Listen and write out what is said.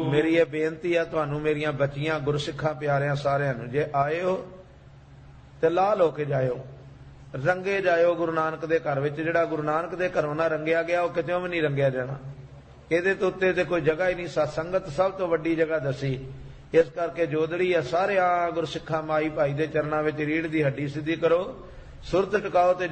मेरी ये बेनती है तुहानू मेरियां बच्चियां गुरसिखां प्यारियां सारियां नू, जे आए हो ते लाल होके जाओ, रंगे जाओ गुरु नानक दे घर विच। जिहड़ा गुरु नानक दे घरों ना रंगिया गया वो कितों भी नहीं रंगिया जाना। ਇਹਦੇ ਤੋਂ ਉੱਤੇ ਤੇ ਕੋਈ ਜਗ੍ਹਾ ਹੀ ਨਹੀਂ। ਸਤਸੰਗਤ ਸਭ ਤੋਂ ਵੱਡੀ ਜਗ੍ਹਾ ਦੱਸੀ। ਇਸ ਕਰਕੇ ਜੋਦੜੀ ਹੈ ਸਾਰਿਆਂ ਗੁਰਸਿੱਖਾਂ ਮਾਈ ਭਾਈ ਦੇ ਚਰਨਾਂ ਵਿੱਚ ਰੀੜ ਦੀ ਹੱਡੀ ਸਿੱਧੀ ਕਰੋ, ਸੁਰਤ ਟਿਕਾਓ ਤੇ